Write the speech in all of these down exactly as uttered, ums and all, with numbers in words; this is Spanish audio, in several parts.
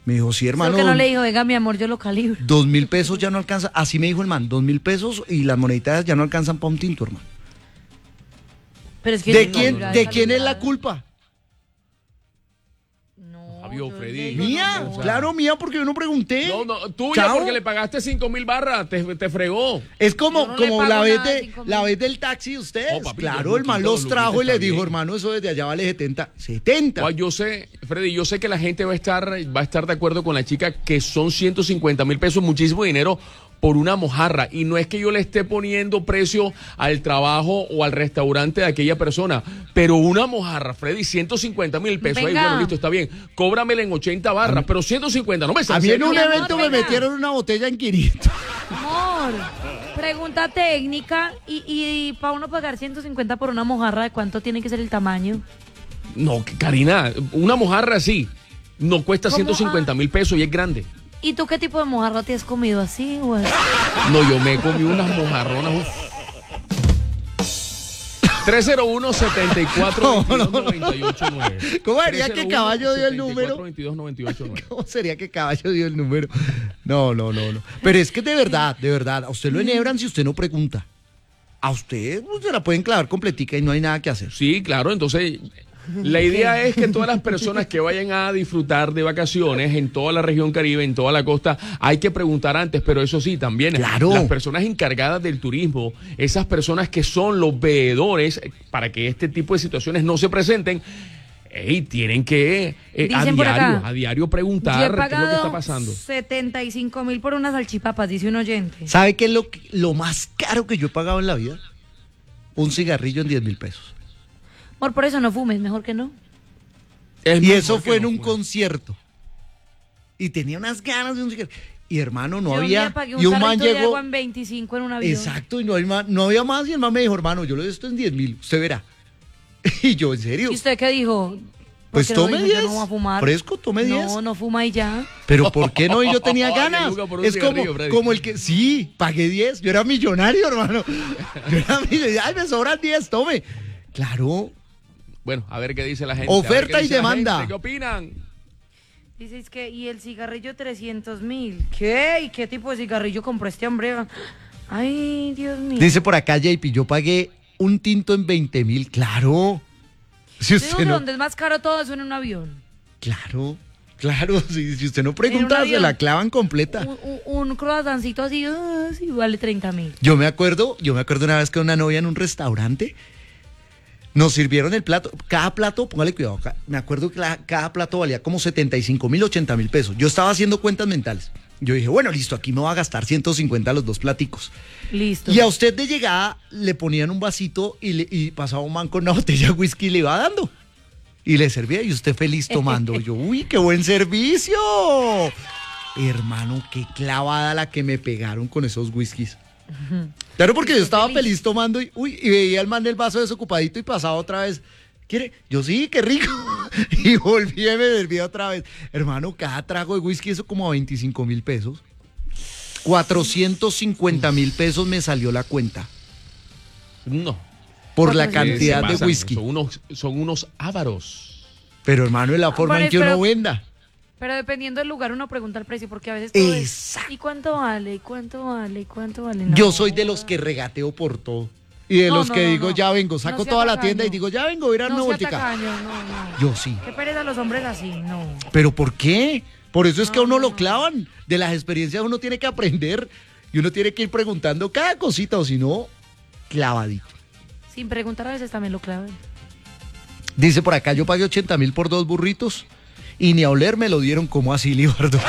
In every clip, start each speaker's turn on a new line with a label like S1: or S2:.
S1: Me dijo, sí, hermano.
S2: Creo que no le dijo, venga, mi amor, yo lo calibro.
S1: Dos mil pesos ya no alcanza. Así me dijo el man, dos mil pesos y las moneditas ya no alcanzan para un tinto, hermano.
S2: Pero es que
S1: ¿De
S2: no,
S1: quién,
S2: no,
S1: ¿de
S2: no,
S1: quién
S2: no,
S1: es la
S2: no.
S1: culpa?
S2: No,
S3: Fabio,
S2: yo
S3: Freddy.
S2: le digo,
S1: Mía,
S2: no, no.
S1: claro, mía, porque yo no pregunté.
S3: No, no, tuya
S1: Chao.
S3: porque le pagaste cinco mil barras, te, te fregó.
S1: Es como,
S2: Yo no le
S1: como
S2: pago
S1: la, vez
S2: nada,
S1: de,
S2: cinco mil.
S1: la vez del taxi de ustedes.
S3: Oh, papito,
S1: claro, el man
S3: Luquita,
S1: los
S3: Luquita
S1: trajo y
S3: está
S1: les dijo,
S3: bien.
S1: hermano, eso desde allá vale setenta. setenta.
S3: Guau, yo sé, Freddy, yo sé que la gente va a estar, va a estar de acuerdo con la chica que son ciento cincuenta mil pesos, muchísimo dinero por una mojarra. Y no es que yo le esté poniendo precio al trabajo o al restaurante de aquella persona, pero una mojarra, Freddy, ciento cincuenta mil pesos. Ahí,
S2: Venga.
S3: bueno, listo, está bien. Cóbramela en ochenta barras, pero ciento cincuenta, no me
S1: A mí en un
S2: Mi amor,
S1: evento me
S2: venga.
S1: metieron una botella en quinientos.
S2: Amor, pregunta técnica y, y para uno pagar ciento cincuenta por una mojarra, ¿de cuánto tiene que ser el tamaño?
S3: No, Karina, una mojarra así no cuesta
S2: ¿Cómo?
S3: ciento cincuenta mil pesos y es grande.
S2: ¿Y tú qué tipo de mojarra te has comido así o así?
S3: No, yo me comí unas mojarronas. uf. tres cero uno, siete cuatro, dos dos, nueve ocho nueve.
S1: ¿Cómo haría que Caballo dio el número?
S3: veintidós, noventa y ocho, nueve.
S1: ¿Cómo sería que Caballo dio el número? No, no, no, no. Pero es que de verdad, de verdad, a usted lo enhebran si usted no pregunta. A usted pues, se la pueden clavar completica y no hay nada que hacer.
S3: Sí, claro, entonces la idea es que todas las personas que vayan a disfrutar de vacaciones en toda la región Caribe, en toda la costa, hay que preguntar antes, pero eso sí, también
S1: Claro.
S3: las personas encargadas del turismo, esas personas que son los veedores para que este tipo de situaciones no se presenten, ey, tienen que eh, a
S2: Dicen por
S3: diario,
S2: acá,
S3: a diario
S2: Yo he
S3: preguntar qué es lo que está
S2: pagado
S3: pasando.
S2: setenta y cinco mil por unas salchipapas, dice un oyente.
S1: ¿Sabe qué es lo, que- lo más caro que yo he pagado en la vida? Un cigarrillo en diez mil pesos.
S2: Amor, por eso no fumes, mejor que no.
S3: Es
S1: Y
S3: mejor
S1: eso
S3: que
S1: fue en
S3: no
S1: un
S3: fume.
S1: concierto. Y tenía unas ganas de un cigarrillo. Y hermano, no
S2: Yo un
S1: había.
S2: día pagué un
S1: Y un man
S2: tarrito de
S1: llegó.
S2: agua en veinticinco en un avión.
S1: Exacto, y no, hay más, no había más. Y el man me dijo, hermano, yo lo doy esto en diez mil. Usted verá. Y yo, ¿en serio?
S2: ¿Y usted qué dijo? ¿Por
S1: Pues
S2: qué no
S1: tome
S2: dijo, yo
S1: diez.
S2: no voy a fumar?
S1: Fresco, tome diez.
S2: No, no fuma y ya.
S1: Pero ¿por qué no? Y yo tenía
S3: Ay,
S1: ganas.
S3: Luca, por un
S1: Es como,
S3: cigarrillo, Freddy.
S1: como el que. Sí, pagué diez. Yo era millonario, hermano. Yo era millonario. Ay, me sobran diez, tome. Claro.
S3: Bueno, a ver qué dice la gente.
S1: Oferta
S3: a ver qué
S1: y
S3: dice la
S1: demanda.
S3: gente, ¿qué opinan?
S2: Dices que, y el cigarrillo trescientos mil. ¿Qué? ¿Y qué tipo de cigarrillo compró este hombre? Ay, Dios mío.
S1: Dice por acá, J P, yo pagué un tinto en veinte mil. Claro. Si
S2: Yo digo
S1: usted
S2: que
S1: no.
S2: donde es más caro todo eso en un avión.
S1: Claro. Claro. Si, si usted no pregunta, se
S2: avión.
S1: la clavan completa.
S2: Un, un, un croissancito así, ah, sí, vale treinta mil.
S1: Yo me acuerdo, yo me acuerdo una vez que una novia en un restaurante nos sirvieron el plato. Cada plato, póngale cuidado, ca- me acuerdo que la- cada plato valía como setenta y cinco mil, ochenta mil pesos. Yo estaba haciendo cuentas mentales. Yo dije, bueno, listo, aquí me voy a gastar ciento cincuenta los dos platicos.
S2: Listo.
S1: Y a usted de llegada le ponían un vasito y, le- y pasaba un man con una botella de whisky y le iba dando. Y le servía y usted feliz tomando. Yo, uy, qué buen servicio. Hermano, qué clavada la que me pegaron con esos whiskies. Claro, porque yo estaba
S2: feliz.
S1: feliz tomando y, uy, y veía al man el vaso desocupadito y pasaba otra vez. ¿Quiere? Yo sí, qué rico. Y volví y me servía otra vez. Hermano, cada trago de whisky, eso como a veinticinco mil pesos. cuatrocientos cincuenta mil pesos me salió la cuenta
S3: No.
S1: por la
S2: Sí,
S1: cantidad
S3: Se
S1: de
S3: pasan,
S1: whisky.
S3: Son unos, son unos ávaros.
S1: Pero hermano, es la forma en
S2: Bueno,
S1: que uno
S2: pero-
S1: venda.
S2: Pero dependiendo del lugar uno pregunta el precio, porque a veces todo es,
S1: Exacto.
S2: ¿y cuánto vale? ¿Y cuánto vale? ¿Y cuánto vale? No.
S1: Yo soy de los que regateo por todo. Y de
S2: No,
S1: los
S2: no,
S1: que
S2: no,
S1: digo,
S2: no.
S1: ya vengo,
S2: No
S1: saco
S2: sea
S1: toda la
S2: tacaño.
S1: tienda y digo, ya vengo, voy a ir a dar una
S2: No sea
S1: vueltica.
S2: tacaño, no, no.
S1: Yo sí.
S2: Qué pereza los hombres así, no.
S1: ¿Pero por qué? Por eso es que a
S2: No,
S1: uno
S2: no,
S1: lo
S2: no.
S1: clavan. De las experiencias uno tiene que aprender y uno tiene que ir preguntando cada cosita o si no, clavadito.
S2: Sin preguntar a veces también lo clavan.
S1: Dice por acá, yo pagué ochenta mil por dos burritos y ni a oler me lo dieron como así, Libardo.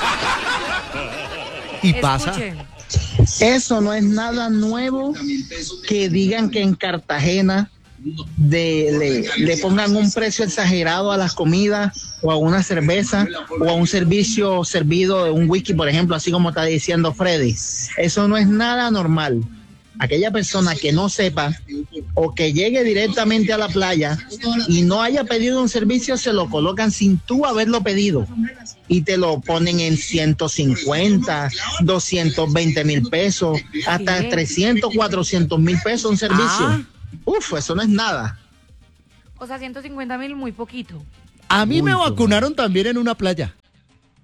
S1: Y pasa.
S2: Escuchen.
S4: Eso no es nada nuevo que digan que en Cartagena de, le, le pongan un precio exagerado a las comidas o a una cerveza o a un servicio servido de un whisky, por ejemplo, así como está diciendo Freddy. Eso no es nada normal. Aquella persona que no sepa o que llegue directamente a la playa y no haya pedido un servicio, se lo colocan sin tú haberlo pedido y te lo ponen en ciento cincuenta, doscientos veinte mil pesos, hasta
S2: ¿Qué?
S4: trescientos, cuatrocientos mil pesos un servicio.
S1: Ah.
S4: Uf, eso no es nada.
S2: O sea, ciento cincuenta mil, muy poquito.
S1: A mí
S4: Uy,
S1: me
S4: qué
S1: vacunaron también en una playa.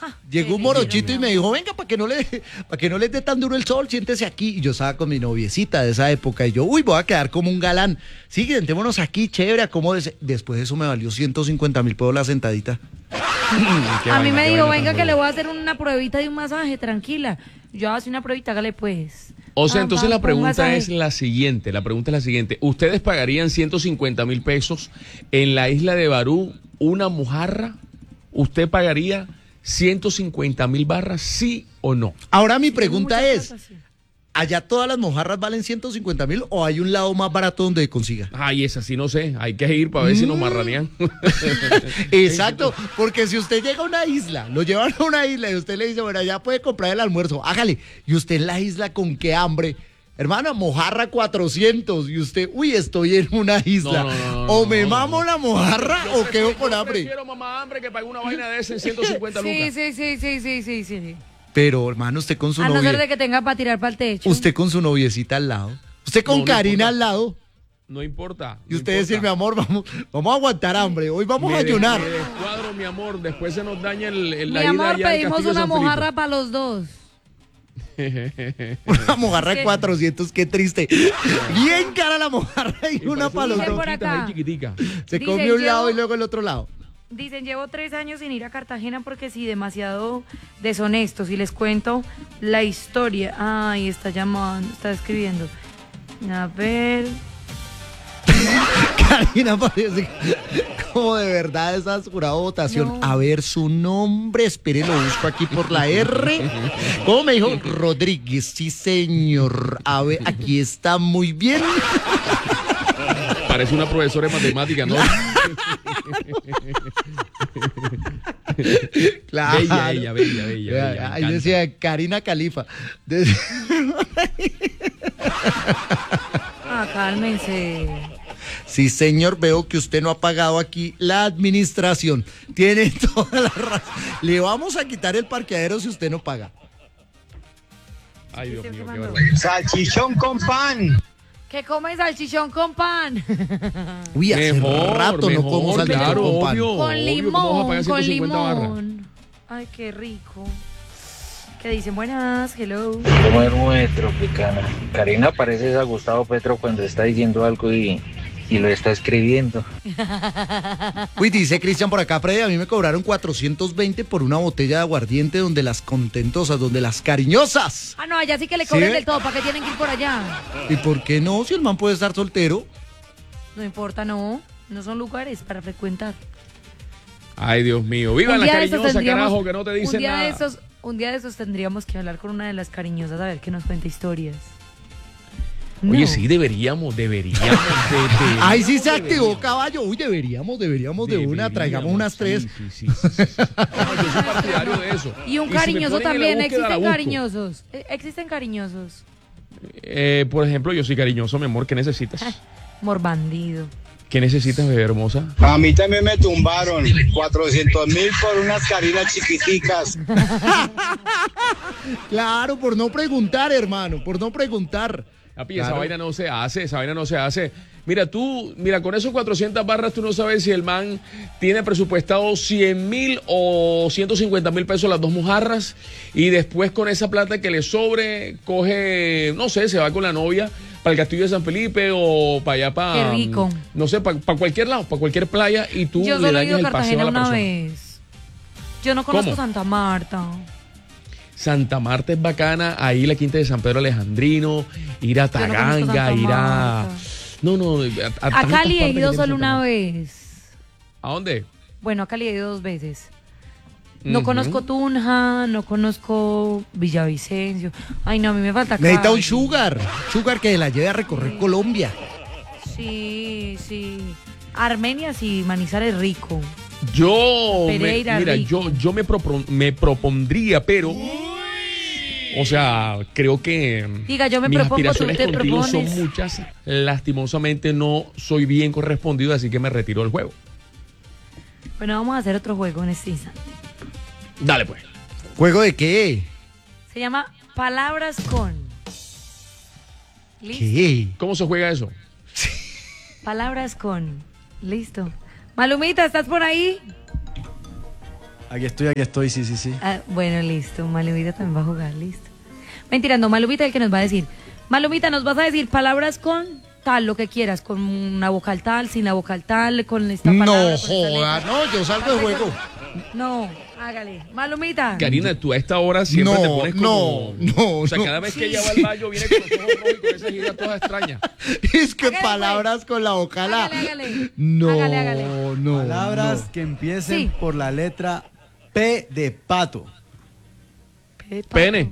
S1: Llegó un morochito y me dijo, venga, para que no le, para que no les dé tan duro el sol, siéntese aquí. Y yo estaba con mi noviecita de esa época y yo, uy, voy a quedar como un galán. Sí, sentémonos aquí, chévere, acomódese. Después eso me valió ciento cincuenta mil pesos la sentadita.
S2: A mí me dijo, venga que le voy a hacer una pruebita de un masaje, tranquila. Yo hago una pruebita, hágale pues.
S3: O sea,
S2: Ah,
S3: entonces
S2: va,
S3: la
S2: un
S3: pregunta
S2: masaje.
S3: es la siguiente, la pregunta es la siguiente. ¿Ustedes pagarían ciento cincuenta mil pesos en la isla de Barú una mojarra? ¿Usted pagaría ciento cincuenta mil barras, sí o no?
S1: Ahora mi pregunta
S2: Mucha
S1: es,
S2: plata, sí.
S1: ¿allá todas las mojarras valen ciento cincuenta mil o hay un lado más barato donde consiga?
S3: Ay, esa sí no sé, hay que ir para ver si nos marranean.
S1: Exacto, porque si usted llega a una isla, lo llevan a una isla y usted le dice, bueno, ya puede comprar el almuerzo, hágale. Y usted en la isla con qué hambre. Hermana, mojarra cuatrocientos y usted, uy, estoy en una isla.
S3: No, no, no, no,
S1: o me
S3: no, no,
S1: mamo la mojarra o quedo con
S3: Yo
S1: hambre.
S3: prefiero mamá hambre que pague una vaina de esa en ciento cincuenta
S2: Sí,
S3: lucas.
S2: sí, sí, sí, sí, sí, sí.
S1: Pero, hermano, usted con su
S2: A no ser de
S1: novia,
S2: que tenga para tirar para el techo.
S1: usted con su noviecita al lado, usted con
S3: No, no
S1: Karina
S3: importa.
S1: al lado,
S3: No importa.
S1: y
S3: no
S1: usted
S3: importa.
S1: decir, mi amor, vamos, vamos a aguantar hambre, hoy vamos
S3: Me
S1: a
S3: de-
S1: ayunar.
S3: me descuadro, mi amor, después se nos daña el, el-
S2: Mi
S3: la ida
S2: amor,
S3: allá al
S2: pedimos
S3: Castillo de
S2: una
S3: San Felipe.
S2: mojarra para los dos.
S1: Una mojarra de
S2: ¿Qué?
S1: cuatrocientos, qué triste. Bien cara la mojarra y
S3: Me
S1: una
S3: parece
S1: para los
S2: Dicen
S1: dos.
S2: por
S3: roquitas
S2: acá.
S3: ahí chiquitica.
S1: Se
S2: Dicen,
S1: come un lado
S2: llevo-
S1: y luego el otro lado.
S2: Dicen, llevo tres años sin ir a Cartagena porque sí, demasiado deshonestos. Y les cuento la historia. Ay, está llamando, está escribiendo. A ver.
S1: Karina parece como de verdad esas jurado votación.
S2: No.
S1: A ver su nombre, espere, lo busco aquí por la R. ¿Cómo me dijo? Rodríguez, sí señor. A ver, aquí está muy bien.
S3: Parece una profesora de matemáticas, ¿no?
S1: Claro.
S3: Bella ella, bella, bella,
S1: Vea,
S3: bella, me
S1: ahí
S3: encanta.
S1: decía Karina Califa. Decía-
S2: Ah, cálmense.
S1: Sí, señor, veo que usted no ha pagado aquí la administración. Tiene toda la razón. Le vamos a quitar el parqueadero si usted no paga.
S3: Ay, Dios
S2: ¿Qué
S3: mío,
S2: te
S3: qué
S2: mandó?
S3: barbaridad.
S4: Salchichón con pan.
S2: Que comen salchichón con pan.
S1: Uy, hace
S3: Mejor,
S1: rato no como
S3: mejor,
S1: salchichón
S3: claro,
S1: con pan.
S3: obvio.
S2: Con
S3: obvio, ¿cómo vamos a pagar
S2: limón, con
S3: ciento cincuenta barras?
S2: limón. Ay, qué rico. Que dicen buenas, hello.
S5: Como es muy tropicana. Karina parece a Gustavo Petro cuando está diciendo algo y, y lo está escribiendo.
S1: Uy, dice Cristian por acá, Freddy, a mí me cobraron cuatrocientos veinte por una botella de aguardiente donde las contentosas, donde las cariñosas.
S2: Ah, no, allá sí que le
S1: ¿Sí
S2: cobran
S1: ve?
S2: del todo. ¿Para qué tienen que ir por allá?
S1: ¿Y por qué no? Si el man puede estar soltero.
S2: No importa, no. No son lugares para frecuentar.
S3: Ay, Dios mío. Viva
S2: Un
S3: la
S2: día de estos
S3: cariñosa,
S2: tendríamos-
S3: carajo, que no te
S2: un
S3: dicen
S2: día
S3: nada.
S2: de estos, un día de estos tendríamos que hablar con una de las cariñosas a ver que nos cuente historias.
S3: Oye,
S2: No.
S3: sí, deberíamos, deberíamos. de- de-
S1: Ahí sí se
S3: deberíamos.
S1: activó caballo. Uy, deberíamos, deberíamos de una.
S3: Deberíamos,
S1: Traigamos unas
S3: sí,
S1: tres.
S3: Sí, sí, sí, sí, sí. No, yo soy partidario de eso.
S2: Y un
S3: si me
S2: cariñoso
S3: ponen en la
S2: también.
S3: búsqueda, la
S2: Existen
S3: busco.
S2: cariñosos. Eh, Existen cariñosos.
S3: Eh, por ejemplo, yo soy cariñoso, mi amor. ¿Qué necesitas?
S2: Morbandido.
S3: ¿Qué necesitas, bebé hermosa?
S6: A mí también me tumbaron cuatrocientos mil por unas carinas chiquiticas.
S1: Claro, por no preguntar, hermano, por no preguntar.
S3: Papi, esa
S1: Claro.
S3: vaina no se hace, esa vaina no se hace. Mira, tú, mira, con esos cuatrocientas barras tú no sabes si el man tiene presupuestado cien mil o ciento cincuenta mil pesos las dos mojarras y después con esa plata que le sobre, coge, no sé, se va con la novia para el Castillo de San Felipe o para allá, para...
S2: Qué rico.
S3: No sé, para cualquier lado, para cualquier playa y tú
S2: Yo
S3: le
S2: solo he ido
S3: dañas
S2: a
S3: el paseo
S2: Cartagena
S3: a la
S2: una
S3: persona.
S2: vez. Yo no conozco
S3: ¿Cómo?
S2: Santa Marta.
S3: Santa Marta es bacana, ahí la quinta de San Pedro Alejandrino, ir a
S2: Yo no conozco
S3: Taganga,
S2: Santa
S3: ir a...
S2: Marta.
S3: No, no, a,
S2: A
S3: tantas
S2: Cali he
S3: partes que
S2: ido
S3: tiene
S2: solo
S3: Santa
S2: una
S3: Marta.
S2: vez.
S3: ¿A dónde?
S2: Bueno, a Cali he ido dos veces. No
S3: Ujú.
S2: conozco Tunja, no conozco Villavicencio. Ay, no, a mí me falta
S1: Necesita un
S2: Cali.
S1: sugar. Sugar que la lleve a recorrer Colombia.
S2: Sí, sí. Armenia sí, Manizales rico.
S3: Yo, me-
S2: Pereira,
S3: mira,
S2: rico.
S3: yo, yo me, propon- me propondría, pero, o sea, creo que
S2: Diga, yo me
S3: mis
S2: propongo, tú
S3: aspiraciones
S2: te
S3: contigo
S2: propones.
S3: son muchas. Lastimosamente no soy bien correspondido, así que me retiro del juego.
S2: Bueno, vamos a hacer otro juego en este instante.
S3: Dale, pues.
S1: ¿Juego de qué?
S2: Se llama Palabras con. ¿Listo?
S1: ¿Qué?
S3: ¿Cómo se juega eso?
S2: Palabras con. Listo. Malumita, ¿estás por ahí?
S7: Aquí estoy, aquí estoy, sí, sí, sí.
S2: Ah, bueno, listo. Malumita también va a jugar, listo. Mentira, no, Malumita es el que nos va a decir. Malumita, nos vas a decir palabras con tal, lo que quieras, con una vocal tal, sin la vocal tal, con esta palabra.
S1: No
S2: con esta
S1: joda,
S2: letra.
S1: no, yo salgo de juego.
S2: No, hágale. Malumita.
S3: Karina, tú a esta hora siempre
S1: No,
S3: te pones como...
S1: no, no,
S3: O sea,
S1: no.
S3: cada vez que ella va al baño viene con los ojos rojos y con esas giras todas extrañas.
S1: Es que
S2: Hágale,
S1: palabras con la vocal A.
S2: Hágale, hágale.
S1: No,
S2: Hágale, hágale.
S1: no.
S7: Palabras
S1: no.
S7: que empiecen
S2: Sí.
S7: por la letra P de pato.
S3: Pene.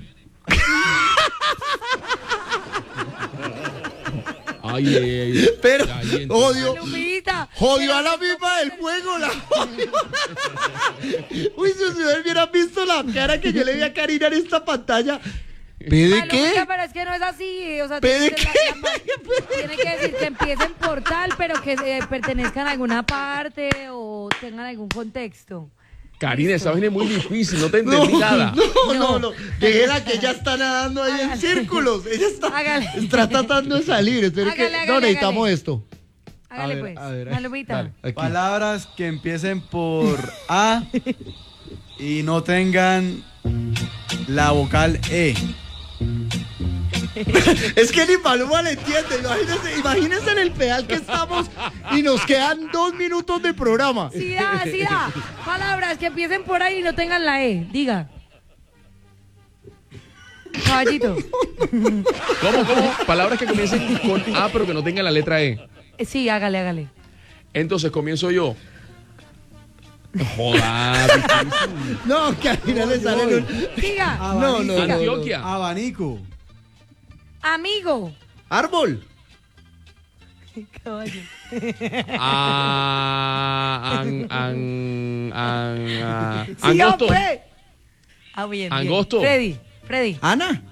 S3: Ay, ay, ay.
S1: Pero,
S3: Caliente.
S1: odio.
S2: Malumita.
S1: Jodió a la misma del juego, la jodió. Uy, si ustedes hubieran visto la cara que yo le vi a Karina en esta pantalla. ¿P de
S2: Malumita,
S1: qué?
S2: pero es que no es así. O sea,
S1: ¿P de
S2: tiene que ser la- la- tiene que decir que empiecen por tal, pero que eh, pertenezcan a alguna parte o tengan algún contexto.
S3: Karina, esa vaina es muy difícil, no te
S1: No,
S3: entendí nada.
S1: no, no, no. Déjela que ella está nadando ahí en
S2: Hágale.
S1: círculos. Ella está,
S2: Hágale.
S1: está tratando de salir. Espere que,
S2: Hágale, hágale,
S1: no, necesitamos
S2: hágale.
S1: esto.
S2: Hágale
S1: ver,
S2: pues.
S1: a ver,
S2: Malumita.
S1: dale. Aquí.
S7: Palabras que empiecen por A y no tengan la vocal E.
S1: Es que ni Paloma le entiende. Imagínense, imagínense en el pedal que estamos y nos quedan dos minutos de programa.
S2: Sí da, sí da. Palabras que empiecen por ahí y no tengan la E. Diga. Caballito.
S3: ¿Cómo, cómo? Palabras que comiencen con A pero que no tengan la letra E.
S2: Eh, Sí, hágale, hágale.
S3: Entonces comienzo yo. Joda, difícil.
S1: No, que a final le sale un-
S2: Diga.
S1: No, no, no, no.
S3: Antioquia.
S7: Abanico.
S2: Amigo.
S1: Árbol.
S2: Caballo.
S3: Ah, an, an, an, ah.
S2: Sí,
S3: Angosto.
S2: hombre. Ah, bien, bien.
S3: Angosto.
S2: Freddy, Freddy.
S1: Ana.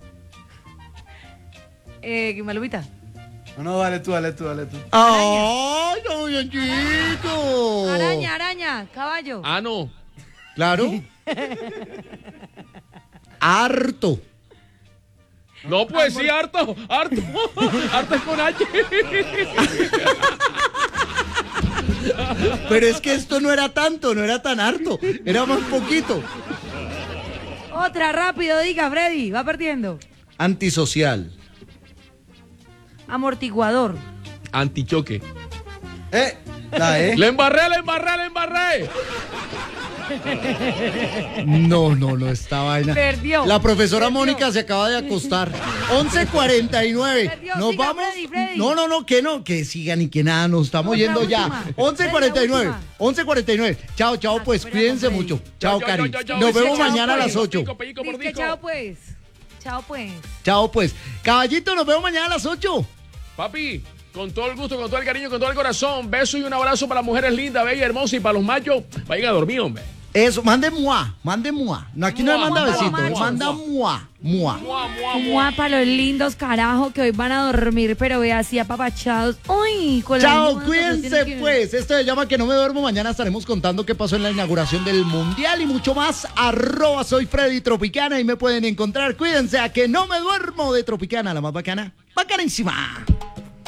S2: Eh, Malumita.
S7: No, no, dale tú, dale tú, dale tú.
S1: ¡Ay, no, bien chico!
S2: Araña, araña. Caballo.
S3: Ah, no.
S1: Claro. Harto.
S3: No, pues sí, harto, harto. Harto es con H.
S1: Pero es que esto no era tanto, no era tan harto. Era más poquito.
S2: Otra, rápido, diga, Freddy. Va perdiendo.
S1: Antisocial.
S2: Amortiguador.
S3: Antichoque.
S7: Eh, la E.
S3: Le embarré, le embarré, le embarré.
S1: No, no, no, esta vaina.
S2: Perdió.
S1: La profesora
S2: Perdió.
S1: Mónica se acaba de acostar. once cuarenta y nueve.
S2: Perdió,
S1: Nos
S2: siga,
S1: vamos.
S2: Freddy, Freddy.
S1: No, no, no, que no, que sigan y que nada, nos estamos
S2: Otra
S1: yendo
S2: última.
S1: ya. once cuarenta y nueve.
S2: Freddy, la última.
S1: once cuarenta y nueve. Chao, chao,
S2: Ah,
S1: pues
S2: espera,
S1: cuídense
S2: Freddy.
S1: mucho. Chao,
S3: Yo, yo,
S1: Cari.
S3: yo, yo,
S1: Nos
S3: yo,
S1: vemos
S2: chao,
S1: mañana a
S2: pues.
S1: las ocho.
S3: Pico, pico, por
S2: Dice,
S3: disco.
S2: chao pues. Chao pues.
S1: Chao, pues. Caballito, nos vemos mañana a las ocho.
S3: Papi, con todo el gusto, con todo el cariño, con todo el corazón. Beso y un abrazo para las mujeres lindas, bellas, hermosas y para los machos. Vayan a dormir, hombre.
S1: Eso, mande mua, mande mua. No, aquí no
S3: Mua,
S1: me manda
S3: mua,
S1: besito,
S2: mua,
S1: él
S2: mua,
S1: manda mua, mua.
S3: Mua, mua, mua.
S2: Guapa, los lindos, carajo, que hoy van a dormir, pero ve así apapachados. Uy, con la
S1: Chao,
S2: lengua, pero tienen
S1: cuídense
S2: que-
S1: pues. Esto se llama Que No Me Duermo. Mañana estaremos contando qué pasó en la inauguración del Mundial y mucho más. Arroba soy Freddy Tropicana y me pueden encontrar. Cuídense a Que No Me Duermo de Tropicana, la más bacana. Bacanísima.